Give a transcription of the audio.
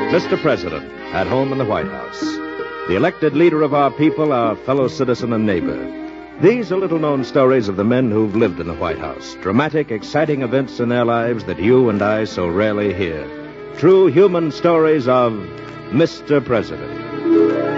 Mr. President, at home in the White House. The elected leader of our people, our fellow citizen and neighbor. These are little-known stories of the men who've lived in the White House. Dramatic, exciting events in their lives that you and I so rarely hear. True human stories of Mr. President.